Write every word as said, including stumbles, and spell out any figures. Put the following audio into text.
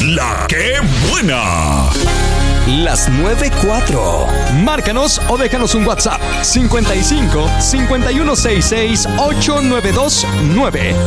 La que buena. Las nueve cuatro. Márcanos o déjanos un WhatsApp cincuenta y cinco, cincuenta y uno sesenta y seis, ochenta y nueve veintinueve.